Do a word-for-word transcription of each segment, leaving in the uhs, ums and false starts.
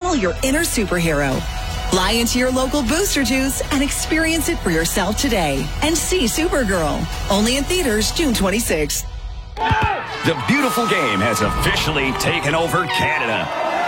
Channel your inner superhero. Fly into your local Booster Juice and experience it for yourself today. And see Supergirl. Only in theaters June twenty-sixth. The beautiful game has officially taken over Canada.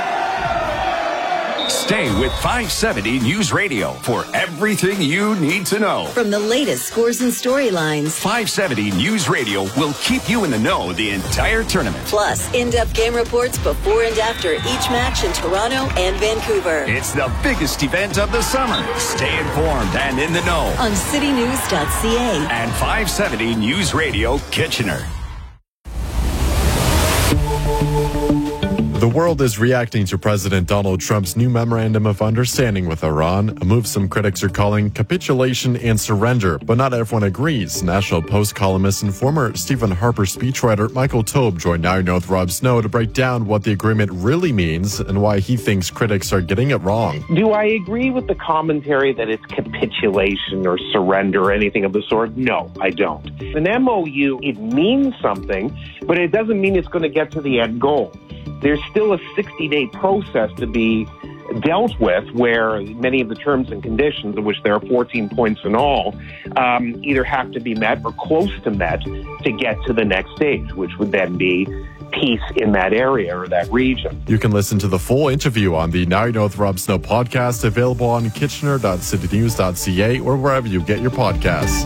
Stay with five seventy News Radio for everything you need to know. From the latest scores and storylines, five seventy News Radio will keep you in the know the entire tournament. Plus, in-depth game reports before and after each match in Toronto and Vancouver. It's the biggest event of the summer. Stay informed and in the know on city news dot c a and five seventy News Radio Kitchener. The world is reacting to President Donald Trump's new memorandum of understanding with Iran, a move some critics are calling capitulation and surrender, but not everyone agrees. National Post columnist and former Stephen Harper speechwriter Michael Taube joined Now You Know with Rob Snow to break down what the agreement really means and why he thinks critics are getting it wrong. Do I agree with the commentary that it's capitulation or surrender or anything of the sort? No, I don't. An M O U, it means something, but it doesn't mean it's going to get to the end goal. There's still a sixty-day process to be dealt with where many of the terms and conditions, of which there are fourteen points in all, um, either have to be met or close to met to get to the next stage, which would then be peace in that area or that region. You can listen to the full interview on the Now You Know with Rob Snow podcast, available on kitchener dot city news dot c a or wherever you get your podcasts.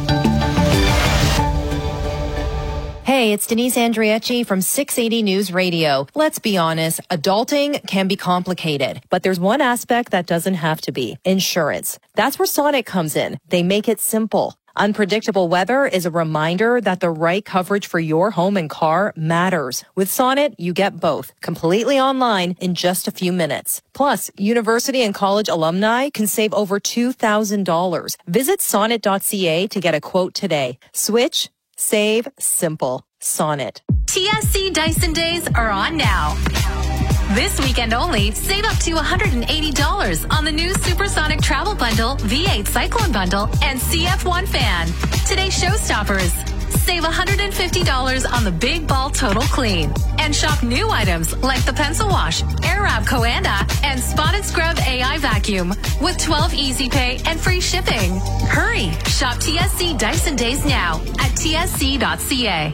Hey, it's Denise Andriecci from six eighty News Radio. Let's be honest, adulting can be complicated, but there's one aspect that doesn't have to be: insurance. That's where Sonnet comes in. They make it simple. Unpredictable weather is a reminder that the right coverage for your home and car matters. With Sonnet, you get both, completely online in just a few minutes. Plus, university and college alumni can save over two thousand dollars. Visit sonnet dot c a to get a quote today. Switch, save, simple. Sonnet. T S C Dyson Days are on now. This weekend only, save up to one hundred eighty dollars on the new Supersonic Travel Bundle, V eight Cyclone Bundle, and C F one Fan. Today's showstoppers. Save one hundred fifty dollars on the Big Ball Total Clean. And shop new items like the Pencil Wash, Airwrap Coanda, and Spotted Scrub A I Vacuum with twelve Easy Pay and free shipping. Hurry! Shop T S C Dyson Days now at T S C dot c a.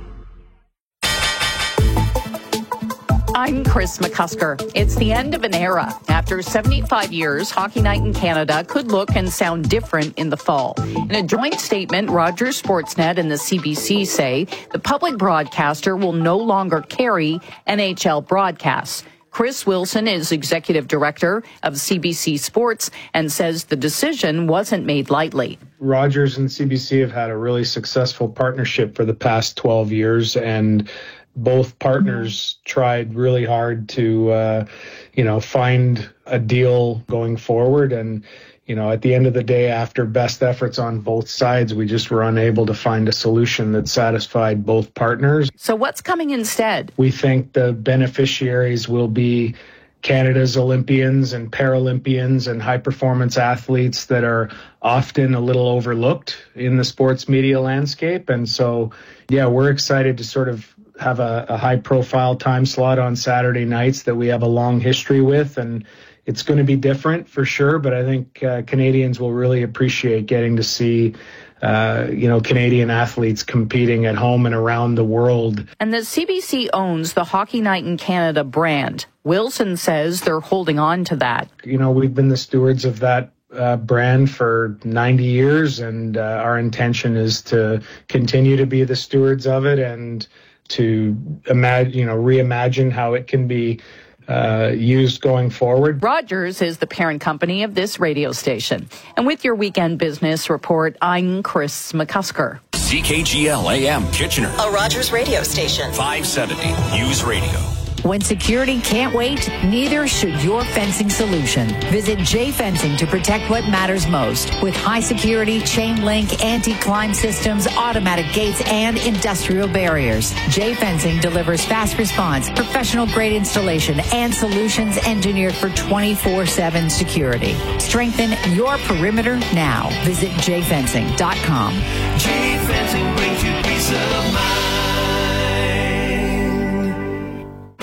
I'm Chris McCusker. It's the end of an era. After seventy-five years, Hockey Night in Canada could look and sound different in the fall. In a joint statement, Rogers Sportsnet and the C B C say the public broadcaster will no longer carry N H L broadcasts. Chris Wilson is executive director of C B C Sports and says the decision wasn't made lightly. Rogers and C B C have had a really successful partnership for the past twelve years, and both partners tried really hard to, uh, you know, find a deal going forward. And, you know, at the end of the day, after best efforts on both sides, we just were unable to find a solution that satisfied both partners. So what's coming instead? We think the beneficiaries will be Canada's Olympians and Paralympians and high-performance athletes that are often a little overlooked in the sports media landscape. And so, yeah, we're excited to sort of have a, a high-profile time slot on Saturday nights that we have a long history with, and it's going to be different for sure, but I think uh, Canadians will really appreciate getting to see uh, you know, Canadian athletes competing at home and around the world. And the C B C owns the Hockey Night in Canada brand. Wilson says they're holding on to that. You know, we've been the stewards of that Uh, brand for ninety years, and uh, our intention is to continue to be the stewards of it and to imagine, you know, reimagine how it can be uh, used going forward. Rogers is the parent company of this radio station. And with your weekend business report, I'm Chris McCusker. C K G L A M Kitchener, a Rogers radio station. five seventy News Radio. When security can't wait, neither should your fencing solution. Visit J Fencing to protect what matters most. With high security, chain link, anti-climb systems, automatic gates, and industrial barriers. J Fencing delivers fast response, professional grade installation, and solutions engineered for twenty-four seven security. Strengthen your perimeter now. Visit j fencing dot com. J Fencing brings you peace of mind.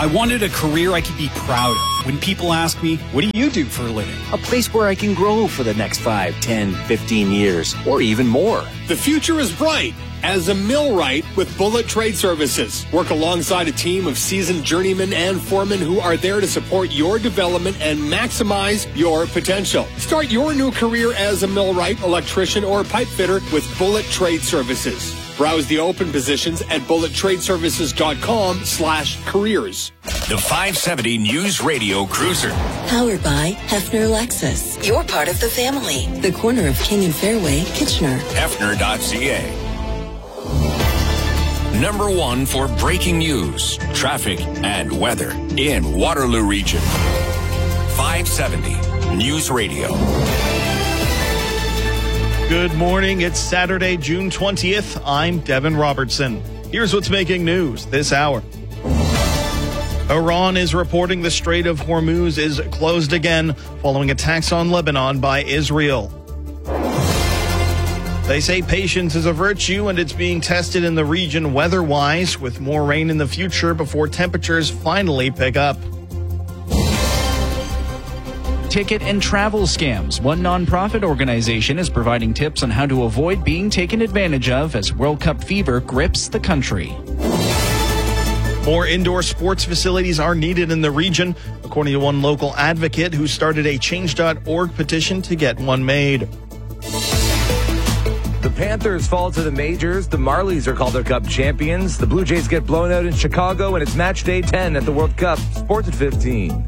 I wanted a career I could be proud of. When people ask me, what do you do for a living? A place where I can grow for the next five, ten, fifteen years, or even more. The future is bright as a millwright with Bullet Trade Services. Work alongside a team of seasoned journeymen and foremen who are there to support your development and maximize your potential. Start your new career as a millwright, electrician, or pipe fitter with Bullet Trade Services. Browse the open positions at bullet trade services dot com slash careers. The five seventy News Radio Cruiser. Powered by Hefner Lexus. You're part of the family. The corner of King and Fairway, Kitchener. Hefner dot C A. Number one for breaking news, traffic, and weather in Waterloo Region. five seventy News Radio. Good morning. It's Saturday, June twentieth. I'm Devin Robertson. Here's what's making news this hour. Iran is reporting the Strait of Hormuz is closed again following attacks on Lebanon by Israel. They say patience is a virtue and it's being tested in the region weather-wise, with more rain in the future before temperatures finally pick up. Ticket and travel scams. One nonprofit organization is providing tips on how to avoid being taken advantage of as World Cup fever grips the country. More indoor sports facilities are needed in the region, according to one local advocate who started a change dot org petition to get one made. The Panthers fall to the majors. The Marlies are Calder Cup champions. The Blue Jays get blown out in Chicago, and it's match day ten at the World Cup. Sports at fifteen.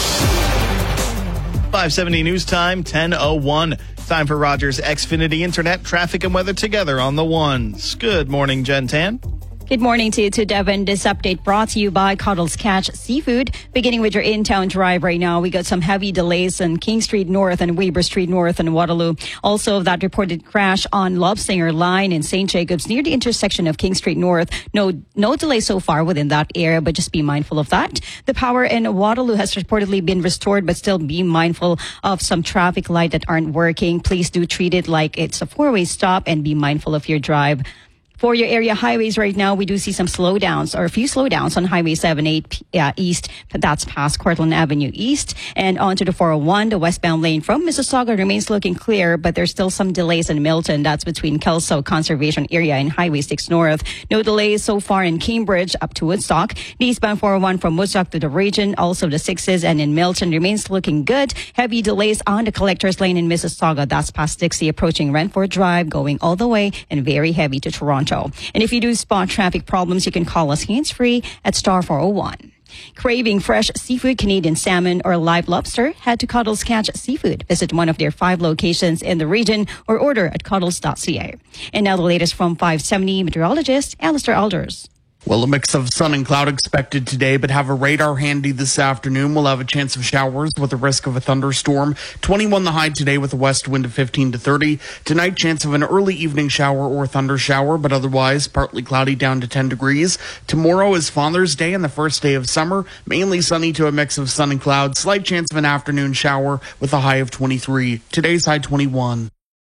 five seventy News Time, ten oh one. Time for Rogers Xfinity Internet, traffic and weather together on the ones. Good morning, Jen Tan. Good morning to you, to Devin. This update brought to you by Cuddles Catch Seafood. Beginning with your in-town drive right now, we got some heavy delays on King Street North and Weber Street North and Waterloo. Also, that reported crash on Lobsinger Line in Saint Jacobs near the intersection of King Street North. No, no delay so far within that area, but just be mindful of that. The power in Waterloo has reportedly been restored, but still be mindful of some traffic lights that aren't working. Please do treat it like it's a four-way stop and be mindful of your drive. For your area highways right now, we do see some slowdowns or a few slowdowns on Highway seven eight uh, East. That's past Cortland Avenue East and onto the four oh one. The westbound lane from Mississauga remains looking clear, but there's still some delays in Milton. That's between Kelso Conservation Area and Highway six North. No delays so far in Cambridge up to Woodstock. The eastbound four oh one from Woodstock to the region. Also the sixes and in Milton remains looking good. Heavy delays on the Collectors Lane in Mississauga. That's past Dixie approaching Renford Drive going all the way and very heavy to Toronto. And if you do spot traffic problems, you can call us hands-free at star four oh one. Craving fresh seafood, Canadian salmon, or live lobster? Head to Cuddles Catch Seafood. Visit one of their five locations in the region or order at cuddles dot c a. And now the latest from five seventy meteorologist Alistair Alders. Well, a mix of sun and cloud expected today, but have a radar handy this afternoon. We'll have a chance of showers with a risk of a thunderstorm. twenty-one the high today with a west wind of fifteen to thirty. Tonight, chance of an early evening shower or thunder shower, but otherwise partly cloudy down to ten degrees. Tomorrow is Father's Day and the first day of summer. Mainly sunny to a mix of sun and cloud. Slight chance of an afternoon shower with a high of twenty-three. Today's high twenty-one.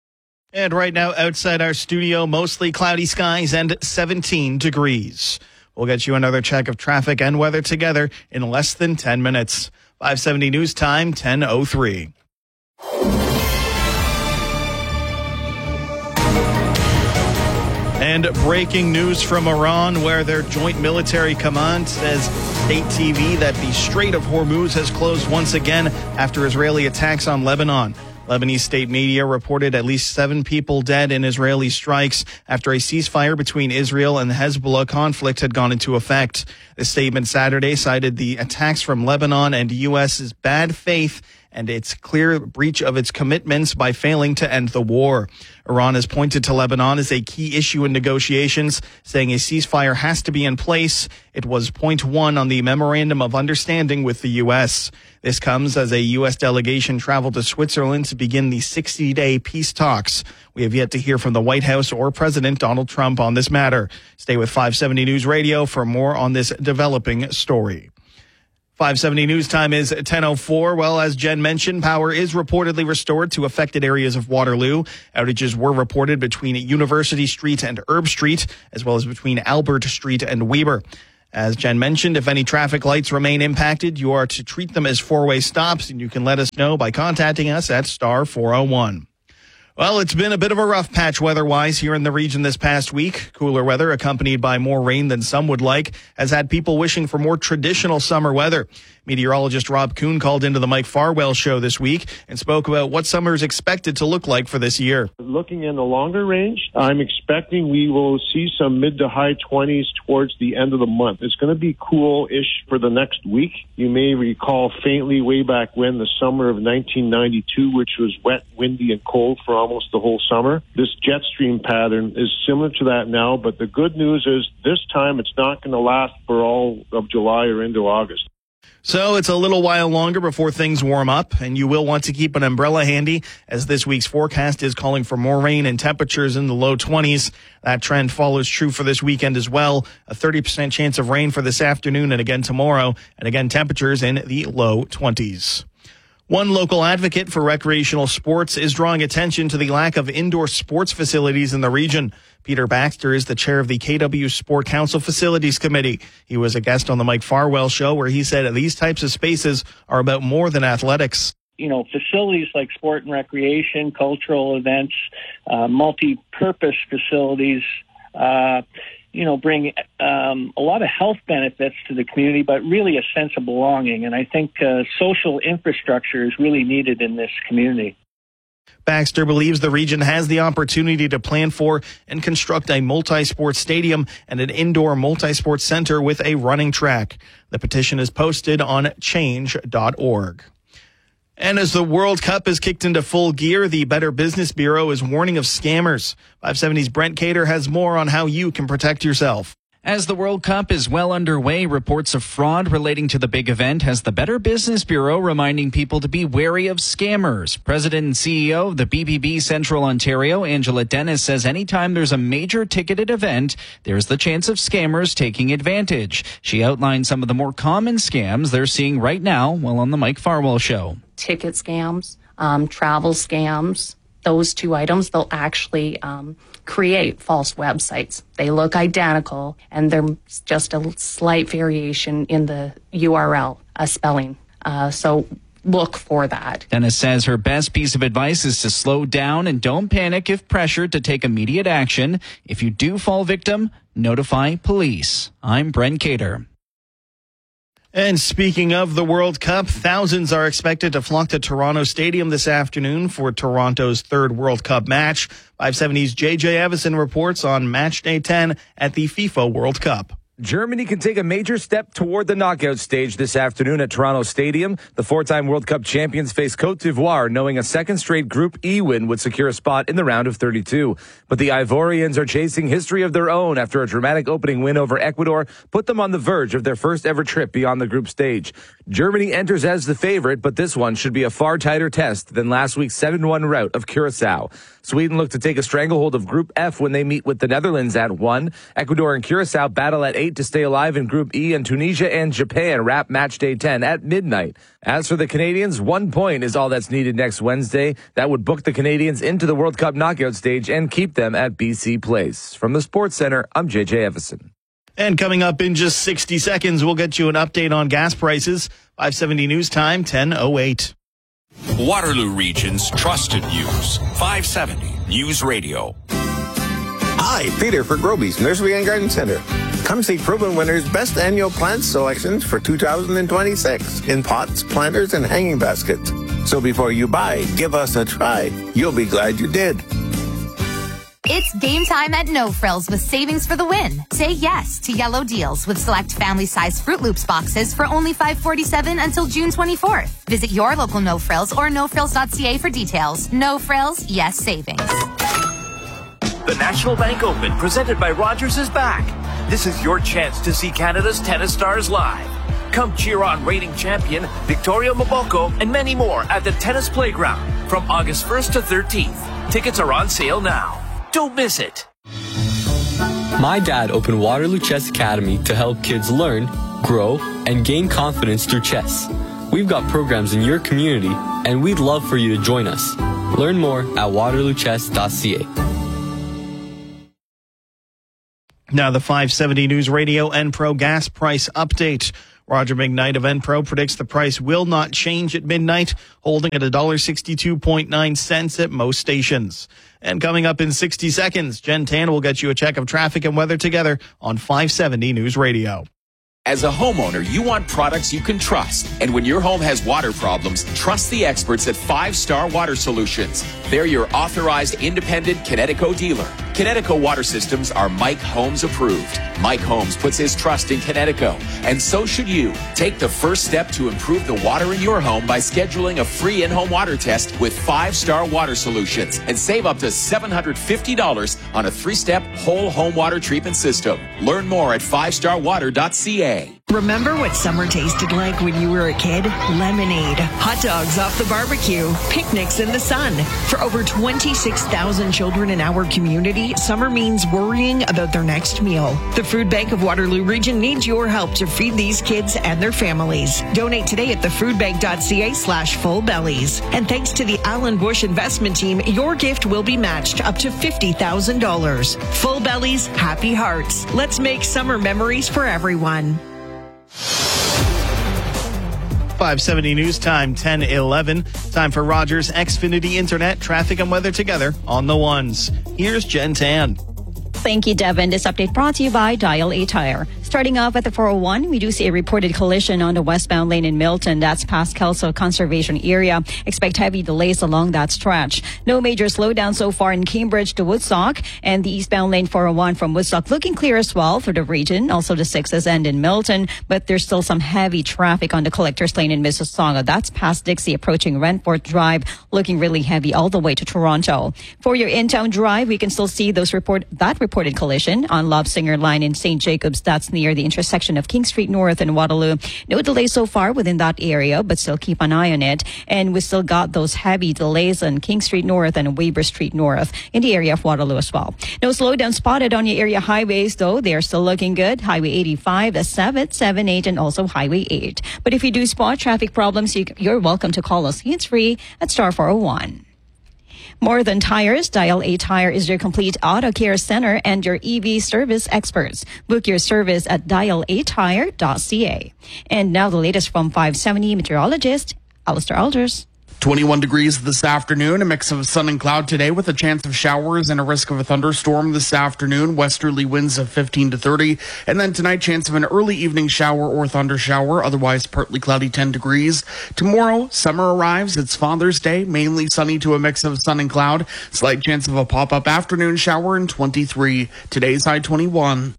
And right now outside our studio, mostly cloudy skies and seventeen degrees. We'll get you another check of traffic and weather together in less than ten minutes. five seventy News Time, ten oh three. And breaking news from Iran, where their joint military command says state T V that the Strait of Hormuz has closed once again after Israeli attacks on Lebanon. Lebanese state media reported at least seven people dead in Israeli strikes after a ceasefire between Israel and the Hezbollah conflict had gone into effect. The statement Saturday cited the attacks from Lebanon and U S's bad faith and its clear breach of its commitments by failing to end the war. Iran has pointed to Lebanon as a key issue in negotiations, saying a ceasefire has to be in place. It was point one on the Memorandum of Understanding with the U S. This comes as a U S delegation traveled to Switzerland to begin the sixty-day peace talks. We have yet to hear from the White House or President Donald Trump on this matter. Stay with five seventy News Radio for more on this developing story. five seventy News Time is ten oh four. Well, as Jen mentioned, power is reportedly restored to affected areas of Waterloo. Outages were reported between University Street and Herb Street, as well as between Albert Street and Weber. As Jen mentioned, if any traffic lights remain impacted, you are to treat them as four-way stops, and you can let us know by contacting us at star four oh one. Well, it's been a bit of a rough patch weather-wise here in the region this past week. Cooler weather, accompanied by more rain than some would like, has had people wishing for more traditional summer weather. Meteorologist Rob Kuhn called into the Mike Farwell show this week and spoke about what summer is expected to look like for this year. Looking in the longer range, I'm expecting we will see some mid to high twenties towards the end of the month. It's going to be cool-ish for the next week. You may recall faintly way back when, the summer of nineteen ninety-two, which was wet, windy, and cold for almost the whole summer. This jet stream pattern is similar to that now, but the good news is this time it's not going to last for all of July or into August. So it's a little while longer before things warm up, and you will want to keep an umbrella handy, as this week's forecast is calling for more rain and temperatures in the low twenties. That trend follows true for this weekend as well. A thirty percent chance of rain for this afternoon and again tomorrow, and again temperatures in the low twenties. One local advocate for recreational sports is drawing attention to the lack of indoor sports facilities in the region. Peter Baxter is the chair of the K W Sport Council Facilities Committee. He was a guest on the Mike Farwell show, where he said these types of spaces are about more than athletics. You know, facilities like sport and recreation, cultural events, uh, multi-purpose facilities, uh, you know, bring um, a lot of health benefits to the community, but really a sense of belonging. And I think uh, social infrastructure is really needed in this community. Baxter believes the region has the opportunity to plan for and construct a multi-sport stadium and an indoor multi-sport center with a running track. The petition is posted on change dot org. And as the World Cup is kicked into full gear, the Better Business Bureau is warning of scammers. five seventy's Brent Cater has more on how you can protect yourself. As the World Cup is well underway, reports of fraud relating to the big event has the Better Business Bureau reminding people to be wary of scammers. President and C E O of the B B B Central Ontario, Angela Dennis, says anytime there's a major ticketed event, there's the chance of scammers taking advantage. She outlined some of the more common scams they're seeing right now while on the Mike Farwell show. Ticket scams, um, travel scams, those two items, they'll actually um, create false websites. They look identical, and they're just a slight variation in the U R L uh, spelling. Uh, so look for that. Dennis says her best piece of advice is to slow down and don't panic if pressured to take immediate action. If you do fall victim, notify police. I'm Brent Cater. And speaking of the World Cup, thousands are expected to flock to Toronto Stadium this afternoon for Toronto's third World Cup match. five seventy's J J Evison reports on Match Day ten at the FIFA World Cup. Germany can take a major step toward the knockout stage this afternoon at Toronto Stadium. The four-time World Cup champions face Cote d'Ivoire, knowing a second straight Group E win would secure a spot in the round of thirty-two. But the Ivorians are chasing history of their own after a dramatic opening win over Ecuador put them on the verge of their first ever trip beyond the group stage. Germany enters as the favorite, but this one should be a far tighter test than last week's seven one rout of Curacao. Sweden look to take a stranglehold of Group F when they meet with the Netherlands at one. Ecuador and Curacao battle at eight to stay alive in Group E, and Tunisia and Japan wrap Match Day ten at midnight. As for the Canadians, one point is all that's needed next Wednesday. That would book the Canadians into the World Cup knockout stage and keep them at B C Place. From the Sports Center, I'm J J Evison. And coming up in just sixty seconds, we'll get you an update on gas prices. five seventy News Time, ten oh eight. Waterloo Region's trusted news. five seventy News Radio. Hi, Peter for Groby's Nursery and Garden Center. Come see proven winners' best annual plant selections for two thousand twenty-six in pots, planters, and hanging baskets. So before you buy, give us a try. You'll be glad you did. It's game time at No Frills with savings for the win. Say yes to yellow deals with select family-size Fruit Loops boxes for only five forty-seven until June twenty-fourth. Visit your local No Frills or no frills dot c a for details. No Frills, yes savings. The National Bank Open, presented by Rogers, is back. This is your chance to see Canada's tennis stars live. Come cheer on reigning champion Victoria Mboko and many more at the Tennis Playground from August first to thirteenth. Tickets are on sale now. Don't miss it. My dad opened Waterloo Chess Academy to help kids learn, grow, and gain confidence through chess. We've got programs in your community, and we'd love for you to join us. Learn more at waterloo chess dot c a. Now the five seventy News Radio Enpro gas price update. Roger McKnight of Enpro predicts the price will not change at midnight, holding at one dollar sixty-two point nine cents at most stations. And coming up in sixty seconds, Jen Tan will get you a check of traffic and weather together on five seventy News Radio. As a homeowner, you want products you can trust. And when your home has water problems, trust the experts at Five Star Water Solutions. They're your authorized independent Connecticut dealer. Connecticut Water Systems are Mike Holmes approved. Mike Holmes puts his trust in Connecticut, and so should you. Take the first step to improve the water in your home by scheduling a free in-home water test with Five Star Water Solutions and save up to seven hundred fifty dollars on a three-step whole home water treatment system. Learn more at five star water dot c a. Remember what summer tasted like when you were a kid? Lemonade, hot dogs off the barbecue, picnics in the sun. For over twenty-six thousand children in our community, summer means worrying about their next meal. The Food Bank of Waterloo Region needs your help to feed these kids and their families. Donate today at the food bank dot c a slash full bellies. And thanks to the Alan Bush Investment Team, your gift will be matched up to fifty thousand dollars. Full Bellies, happy hearts. Let's make summer memories for everyone. five seventy News Time, ten eleven. Time for Rogers Xfinity Internet, traffic and weather together on the ones. Here's Jen Tan. Thank you, Devin. This update brought to you by Dial A Tire. Starting off at the four oh one, we do see a reported collision on the westbound lane in Milton. That's past Kelso Conservation Area. Expect heavy delays along that stretch. No major slowdown so far in Cambridge to Woodstock, and the eastbound lane four oh one from Woodstock looking clear as well through the region. Also the sixes end in Milton, but there's still some heavy traffic on the collector's lane in Mississauga. That's past Dixie approaching Renfort Drive, looking really heavy all the way to Toronto. For your in-town drive, we can still see those report that reported collision on Lobsinger Line in Saint Jacobs. That's near the intersection of King Street North and Waterloo. No delays so far within that area, but still keep an eye on it. And we still got those heavy delays on King Street North and Weber Street North in the area of Waterloo as well. No slowdown spotted on your area highways, though. They're still looking good. Highway eighty-five, seven, seven, eight, and also Highway eight. But if you do spot traffic problems, you, you're welcome to call us. It's free at star four oh one. More Than Tires, Dial A Tire is your complete auto care center and your E V service experts. Book your service at dial a tire dot c a. And now the latest from five seventy meteorologist Alistair Alders. twenty-one degrees this afternoon, a mix of sun and cloud today with a chance of showers and a risk of a thunderstorm this afternoon, westerly winds of fifteen to thirty. And then tonight, chance of an early evening shower or thunder shower, otherwise partly cloudy, ten degrees. Tomorrow, summer arrives. It's Father's Day, mainly sunny to a mix of sun and cloud. Slight chance of a pop-up afternoon shower in twenty-three. Today's high twenty-one.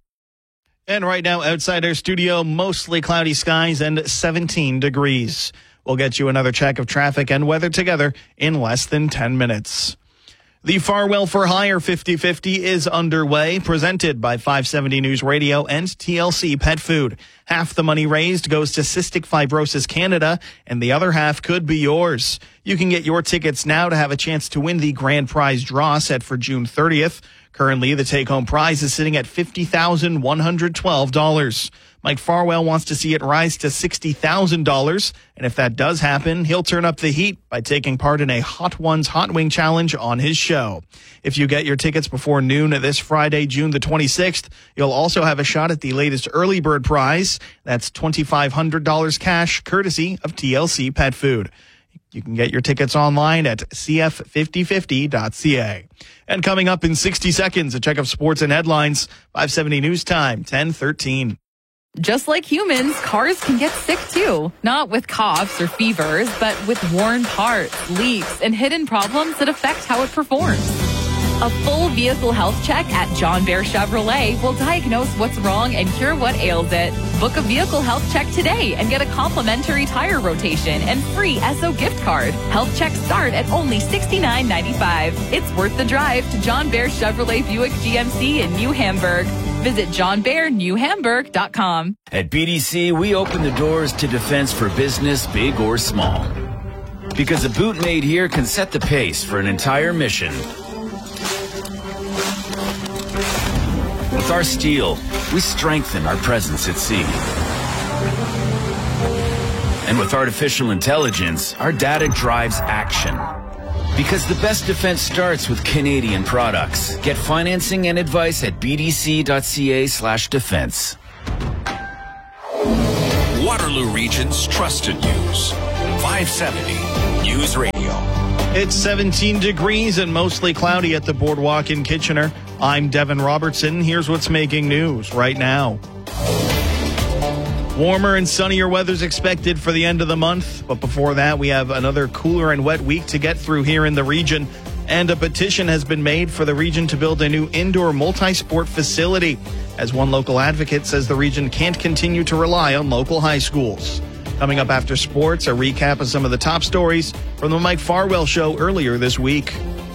And right now, outside our studio, mostly cloudy skies and seventeen degrees. We'll get you another check of traffic and weather together in less than ten minutes. The Farwell for Hire fifty fifty is underway, presented by five seventy News Radio and T L C Pet Food. Half the money raised goes to Cystic Fibrosis Canada, and the other half could be yours. You can get your tickets now to have a chance to win the grand prize draw set for June thirtieth. Currently, the take-home prize is sitting at fifty thousand one hundred twelve dollars. Mike Farwell wants to see it rise to sixty thousand dollars, and if that does happen, he'll turn up the heat by taking part in a Hot Ones Hot Wing Challenge on his show. If you get your tickets before noon this Friday, June the twenty-sixth, you'll also have a shot at the latest early bird prize. That's twenty-five hundred dollars cash, courtesy of T L C Pet Food. You can get your tickets online at c f fifty fifty dot c a. And coming up in sixty seconds, a check of sports and headlines. five seventy News Time, ten thirteen. Just like humans, cars can get sick too. Not with coughs or fevers, but with worn parts, leaks, and hidden problems that affect how it performs. A full vehicle health check at John Bear Chevrolet will diagnose what's wrong and cure what ails it. Book a vehicle health check today and get a complimentary tire rotation and free S O gift card. Health checks start at only sixty-nine ninety-five. It's worth the drive to John Bear Chevrolet Buick G M C in New Hamburg. Visit john bear new hamburg dot com. At B D C, we open the doors to defense for business, big or small. Because a boot made here can set the pace for an entire mission. With our steel, we strengthen our presence at sea. And with artificial intelligence, our data drives action. Because the best defense starts with Canadian products. Get financing and advice at bdc.ca slash defense. Waterloo Region's trusted news. five seventy News Radio. It's seventeen degrees and mostly cloudy at the boardwalk in Kitchener. I'm Devin Robertson. Here's what's making news right now. Warmer and sunnier weather's expected for the end of the month. But before that, we have another cooler and wet week to get through here in the region. And a petition has been made for the region to build a new indoor multi-sport facility. As one local advocate says, the region can't continue to rely on local high schools. Coming up after sports, a recap of some of the top stories from the Mike Farwell Show earlier this week.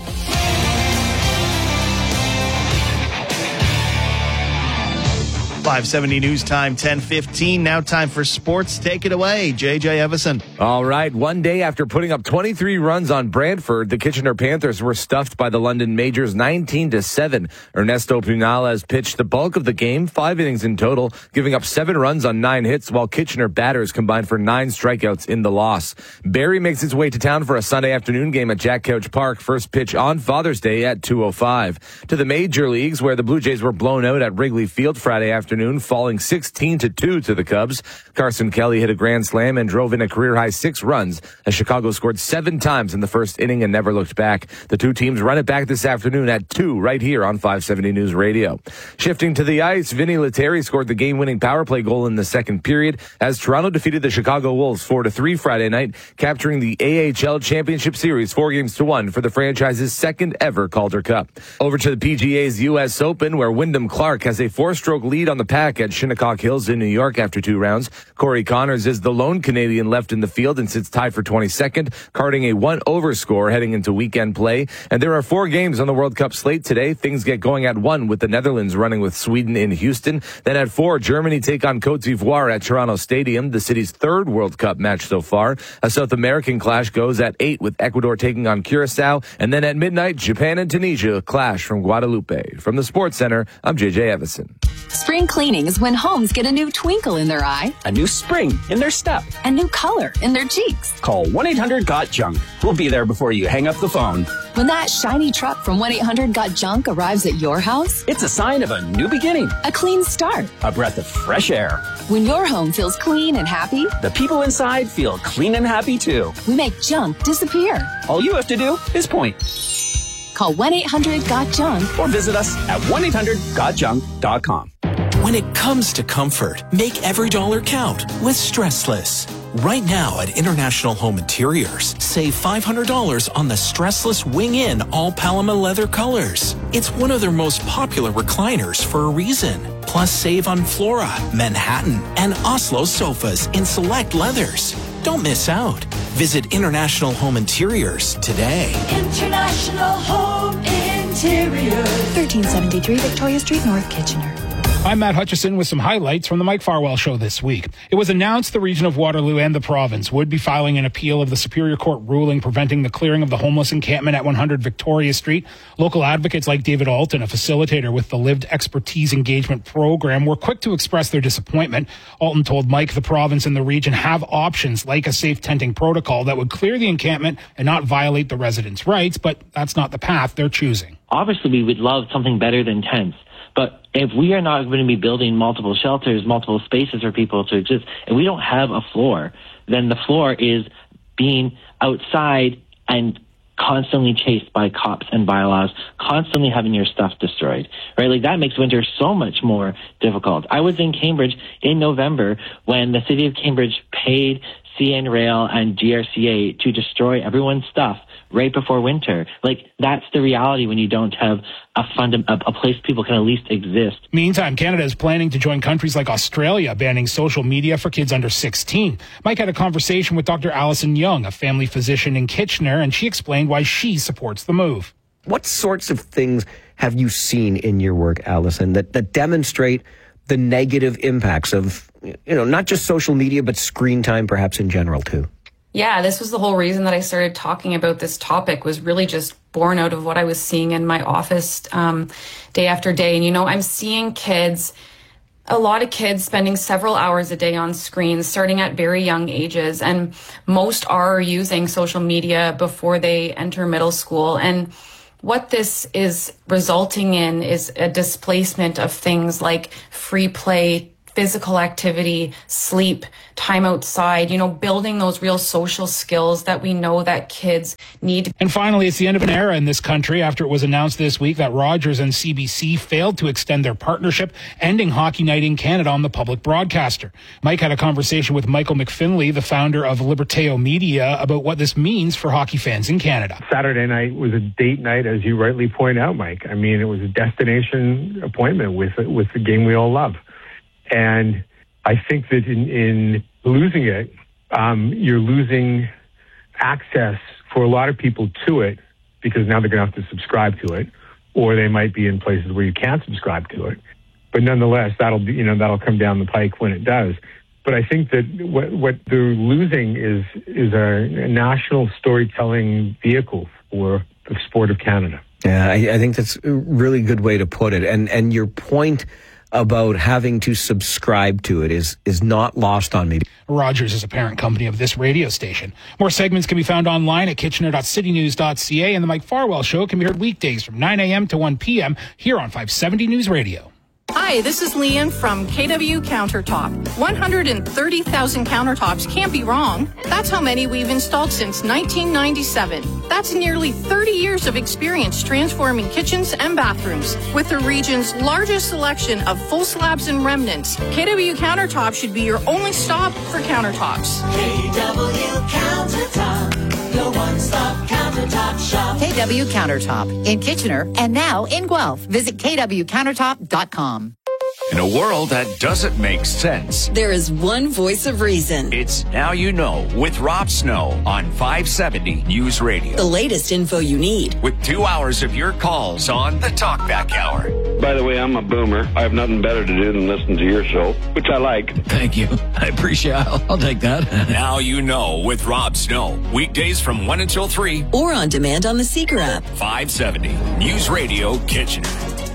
five seventy News Time, ten fifteen. Now time for sports. Take it away, J J Evison. All right. One day after putting up twenty-three runs on Brantford, the Kitchener Panthers were stuffed by the London Majors nineteen to seven. Ernesto Punales pitched the bulk of the game, five innings in total, giving up seven runs on nine hits, while Kitchener batters combined for nine strikeouts in the loss. Barrie makes its way to town for a Sunday afternoon game at Jack Couch Park. First pitch on Father's Day at two oh five. To the Major Leagues, where the Blue Jays were blown out at Wrigley Field Friday afternoon, falling sixteen to two to the Cubs. Carson Kelly hit a grand slam and drove in a career-high six runs as Chicago scored seven times in the first inning and never looked back. The two teams run it back this afternoon at two right here on five seventy News Radio. Shifting to the ice, Vinny Lettieri scored the game-winning power play goal in the second period as Toronto defeated the Chicago Wolves four to three Friday night, capturing the A H L Championship Series four games to one for the franchise's second ever Calder Cup. Over to the P G A's U S Open, where Wyndham Clark has a four-stroke lead on the pack at Shinnecock Hills in New York after two rounds. Corey Connors is the lone Canadian left in the field and sits tied for twenty-second, carding a one-over score heading into weekend play. And there are four games on the World Cup slate today. Things get going at one with the Netherlands running with Sweden in Houston. Then at four, Germany take on Cote d'Ivoire at Toronto Stadium, the city's third World Cup match so far. A South American clash goes at eight with Ecuador taking on Curacao. And then at midnight, Japan and Tunisia clash from Guadalupe. From the Sports Center, I'm J J Evison. Spring cleaning is when homes get a new twinkle in their eye, a new spring in their step, a new color in their cheeks. Call one eight hundred got junk. We'll be there before you hang up the phone. When that shiny truck from one eight hundred got junk arrives at your house, it's a sign of a new beginning, a clean start, a breath of fresh air. When your home feels clean and happy, the people inside feel clean and happy too. We make junk disappear. All you have to do is point. Call one eight hundred got junk or visit us at one eight hundred got junk dot com. When it comes to comfort, make every dollar count with Stressless. Right now at International Home Interiors, save five hundred dollars on the Stressless Wing-In all Paloma leather colors. It's one of their most popular recliners for a reason. Plus save on Flora, Manhattan, and Oslo sofas in select leathers. Don't miss out. Visit International Home Interiors today. International Home Interiors. thirteen seventy-three Victoria Street, North Kitchener. I'm Matt Hutchison with some highlights from the Mike Farwell Show this week. It was announced the region of Waterloo and the province would be filing an appeal of the Superior Court ruling preventing the clearing of the homeless encampment at one hundred Victoria Street. Local advocates like David Alton, a facilitator with the Lived Expertise Engagement Program, were quick to express their disappointment. Alton told Mike the province and the region have options like a safe tenting protocol that would clear the encampment and not violate the residents' rights, but that's not the path they're choosing. Obviously, we would love something better than tents. But if we are not going to be building multiple shelters, multiple spaces for people to exist, and we don't have a floor, then the floor is being outside and constantly chased by cops and bylaws, constantly having your stuff destroyed, right? Like that makes winter so much more difficult. I was in Cambridge in November when the city of Cambridge paid C N Rail and G R C A to destroy everyone's stuff right before winter. Like, that's the reality when you don't have a fund, a, a place people can at least exist. Meantime, Canada is planning to join countries like Australia banning social media for kids under sixteen. Mike had a conversation with Doctor Alison Young, a family physician in Kitchener, and she explained why she supports the move. What sorts of things have you seen in your work, Alison, that, that demonstrate the negative impacts of, you know, not just social media, but screen time perhaps in general too? Yeah, this was the whole reason that I started talking about this topic, was really just born out of what I was seeing in my office um, day after day. And, you know, I'm seeing kids a lot of kids spending several hours a day on screens, starting at very young ages, and most are using social media before they enter middle school. And what this is resulting in is a displacement of things like free play, physical activity, sleep, time outside, you know, building those real social skills that we know that kids need. And finally, it's the end of an era in this country after it was announced this week that Rogers and C B C failed to extend their partnership, ending Hockey Night in Canada on the public broadcaster. Mike had a conversation with Michael McFinley, the founder of Liberteo Media, about what this means for hockey fans in Canada. Saturday night was a date night, as you rightly point out, Mike. I mean, it was a destination appointment with, with the game we all love. And I think that in, in losing it, um, you're losing access for a lot of people to it, because now they're going to have to subscribe to it, or they might be in places where you can't subscribe to it. But nonetheless, that'll be, you know, that'll come down the pike when it does. But I think that what, what they're losing is is a national storytelling vehicle for the sport of Canada. Yeah, I, I think that's a really good way to put it. And and your point about having to subscribe to it is is not lost on me. Rogers is a parent company of this radio station. More segments can be found online at kitchener dot city news dot c a, and the Mike Farwell Show can be heard weekdays from nine a.m. to one p.m. here on five seventy News Radio. Hi, this is Leanne from K W Countertop. one hundred thirty thousand countertops can't be wrong. That's how many we've installed since nineteen ninety-seven. That's nearly thirty years of experience transforming kitchens and bathrooms. With the region's largest selection of full slabs and remnants, K W Countertop should be your only stop for countertops. K W Countertop, your one-stop countertop shop. K W Countertop in Kitchener and now in Guelph. Visit k w countertop dot com. In a world that doesn't make sense, there is one voice of reason. It's Now You Know with Rob Snow on five seventy News Radio. The latest info you need. With two hours of your calls on the Talkback Hour. By the way, I'm a boomer. I have nothing better to do than listen to your show, which I like. Thank you. I appreciate it. I'll, I'll take that. Now You Know with Rob Snow. Weekdays from one until three. Or on demand on the Seeker app. five seventy News Radio Kitchener.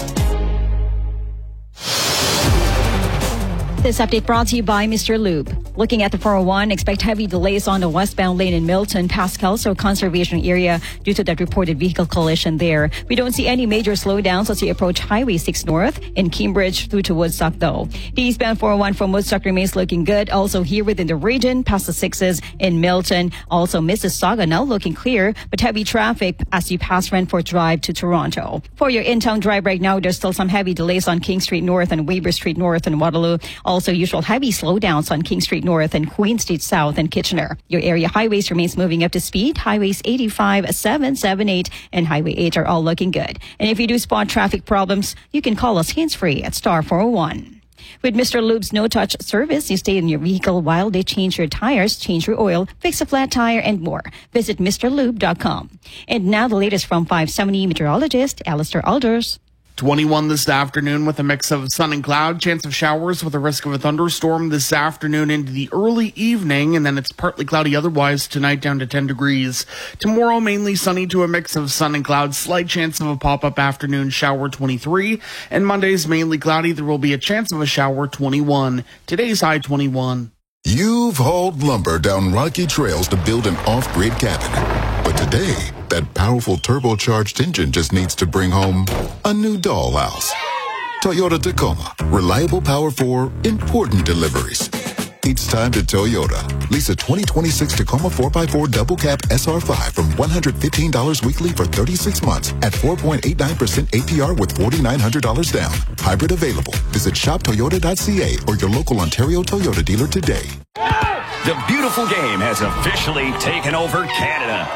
This update brought to you by Mister Lube. Looking at the four oh one, expect heavy delays on the westbound lane in Milton past Kelso Conservation Area due to that reported vehicle collision there. We don't see any major slowdowns as you approach Highway six North in Cambridge through to Woodstock though. The eastbound four oh one from Woodstock remains looking good. Also here within the region past the sixes in Milton. Also Mississauga now looking clear, but heavy traffic as you pass Renfort Drive to Toronto. For your in-town drive right now, there's still some heavy delays on King Street North and Weber Street North and Waterloo. Also usual heavy slowdowns on King Street North and Queen Street South and Kitchener. Your area highways remains moving up to speed. Highways eighty-five, seven, seven, eight, and Highway eight are all looking good. And if you do spot traffic problems, you can call us hands-free at star four oh one. With Mister Lube's no-touch service, you stay in your vehicle while they change your tires, change your oil, fix a flat tire, and more. Visit Mr Lube dot com. And now the latest from five seventy meteorologist Alistair Alders. twenty-one this afternoon with a mix of sun and cloud, chance of showers with a risk of a thunderstorm this afternoon into the early evening, and then it's partly cloudy otherwise tonight down to ten degrees. Tomorrow mainly sunny to a mix of sun and cloud, slight chance of a pop-up afternoon shower twenty-three, and Monday's mainly cloudy, there will be a chance of a shower twenty-one. Today's high twenty-one. You've hauled lumber down rocky trails to build an off-grid cabin. But today, that powerful turbocharged engine just needs to bring home a new dollhouse. Toyota Tacoma. Reliable power for important deliveries. It's time to Toyota. Lease a twenty twenty-six Tacoma four by four double cab S R five from one hundred fifteen dollars weekly for thirty-six months at four point eight nine percent A P R with four thousand nine hundred dollars down. Hybrid available. Visit shop toyota dot c a or your local Ontario Toyota dealer today. The beautiful game has officially taken over Canada.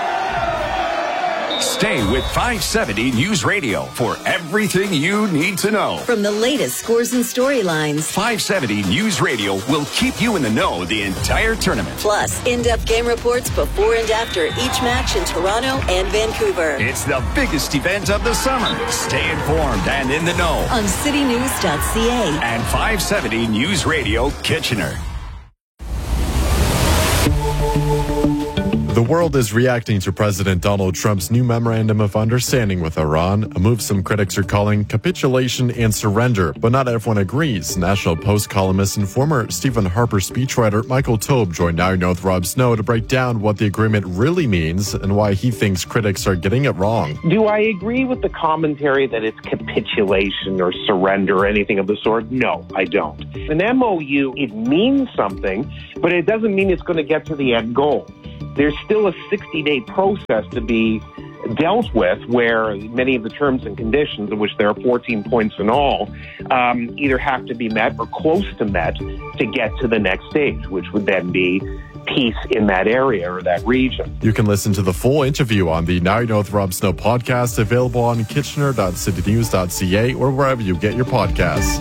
Stay with five seventy News Radio for everything you need to know. From the latest scores and storylines, five seventy News Radio will keep you in the know the entire tournament. Plus, in-depth game reports before and after each match in Toronto and Vancouver. It's the biggest event of the summer. Stay informed and in the know on city news dot c a and five seventy News Radio Kitchener. The world is reacting to President Donald Trump's new memorandum of understanding with Iran, a move some critics are calling capitulation and surrender, but not everyone agrees. National Post columnist and former Stephen Harper speechwriter Michael Taube joined Now You Know with Rob Snow to break down what the agreement really means and why he thinks critics are getting it wrong. Do I agree with the commentary that it's capitulation or surrender or anything of the sort? No, I don't. An M O U, it means something, but it doesn't mean it's going to get to the end goal. There's still a sixty-day process to be dealt with where many of the terms and conditions, of which there are fourteen points in all, um, either have to be met or close to met to get to the next stage, which would then be peace in that area or that region. You can listen to the full interview on the Now You Know with Rob Snow podcast, available on kitchener dot city news dot c a or wherever you get your podcasts.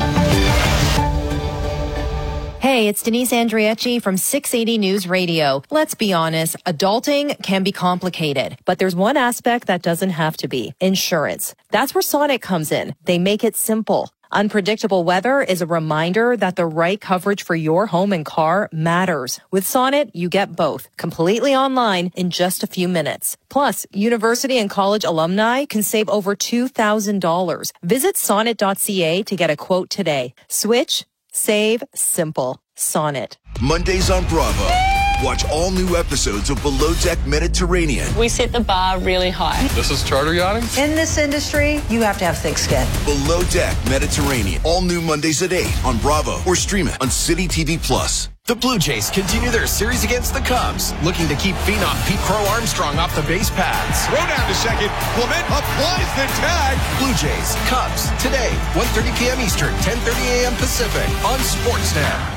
Hey, it's Denise Andriecci from six eighty News Radio. Let's be honest, adulting can be complicated, but there's one aspect that doesn't have to be: insurance. That's where Sonnet comes in. They make it simple. Unpredictable weather is a reminder that the right coverage for your home and car matters. With Sonnet, you get both, completely online in just a few minutes. Plus, university and college alumni can save over two thousand dollars. Visit sonnet dot c a to get a quote today. Switch, save, simple. Sonnet. Mondays on Bravo. Watch all new episodes of Below Deck Mediterranean. We set the bar really high. This is charter yachting? In this industry, you have to have thick skin. Below Deck Mediterranean. All new Mondays at eight on Bravo or stream it on City T V Plus. The Blue Jays continue their series against the Cubs, looking to keep phenom Pete Crow Armstrong off the base paths. Throw down to second. Clement applies the tag. Blue Jays, Cubs, today, one thirty p.m. Eastern, ten thirty a.m. Pacific on Sportsnet.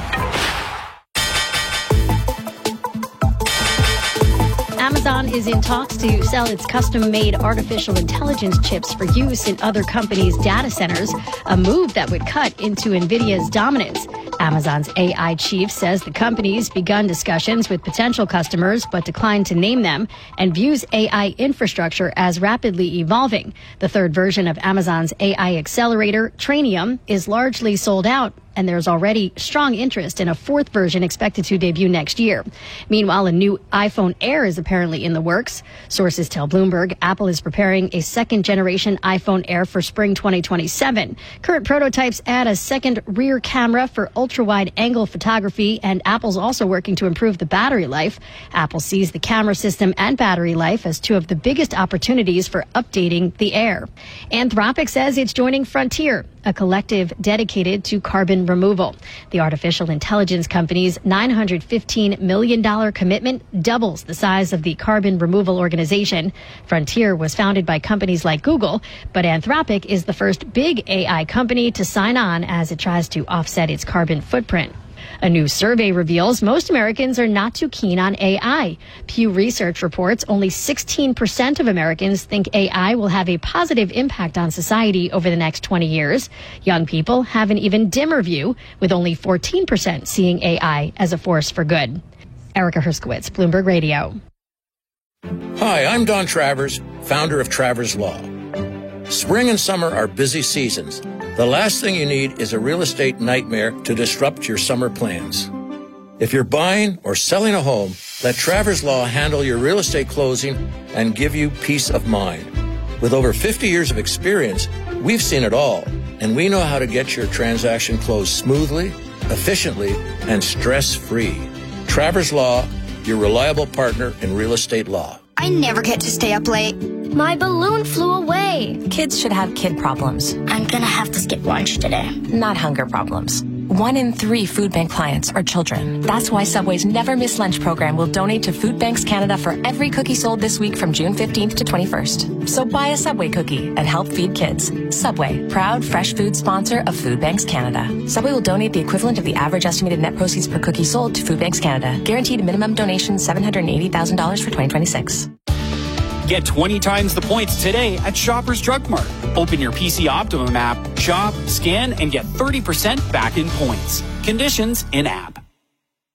Amazon is in talks to sell its custom-made artificial intelligence chips for use in other companies' data centers, a move that would cut into NVIDIA's dominance. Amazon's A I chief says the company's begun discussions with potential customers but declined to name them and views A I infrastructure as rapidly evolving. The third version of Amazon's A I accelerator, Trainium, is largely sold out, and there's already strong interest in a fourth version expected to debut next year. Meanwhile, a new iPhone Air is apparently in the works. Sources tell Bloomberg Apple is preparing a second-generation iPhone Air for spring twenty twenty-seven. Current prototypes add a second rear camera for ultra-wide-angle photography, and Apple's also working to improve the battery life. Apple sees the camera system and battery life as two of the biggest opportunities for updating the Air. Anthropic says it's joining Frontier, a collective dedicated to carbon removal. The artificial intelligence company's nine hundred fifteen million dollars commitment doubles the size of the carbon removal organization. Frontier was founded by companies like Google, but Anthropic is the first big A I company to sign on as it tries to offset its carbon footprint. A new survey reveals most Americans are not too keen on A I. Pew Research reports only sixteen percent of Americans think A I will have a positive impact on society over the next twenty years. Young people have an even dimmer view, with only fourteen percent seeing A I as a force for good. Erica Herskowitz, Bloomberg Radio. Hi, I'm Don Travers, founder of Travers Law. Spring and summer are busy seasons. The last thing you need is a real estate nightmare to disrupt your summer plans. If you're buying or selling a home, let Travers Law handle your real estate closing and give you peace of mind. With over fifty years of experience, we've seen it all, and we know how to get your transaction closed smoothly, efficiently, and stress-free. Travers Law, your reliable partner in real estate law. I never get to stay up late. My balloon flew away. Kids should have kid problems. I'm gonna have to skip lunch today. Not hunger problems. One in three food bank clients are children. That's why Subway's Never Miss Lunch program will donate to Food Banks Canada for every cookie sold this week from June fifteenth to twenty-first. So buy a Subway cookie and help feed kids. Subway, proud fresh food sponsor of Food Banks Canada. Subway will donate the equivalent of the average estimated net proceeds per cookie sold to Food Banks Canada. Guaranteed minimum donation seven hundred eighty thousand dollars for twenty twenty-six. Get twenty times the points today at Shoppers Drug Mart. Open your P C Optimum app, shop, scan, and get thirty percent back in points. Conditions in app.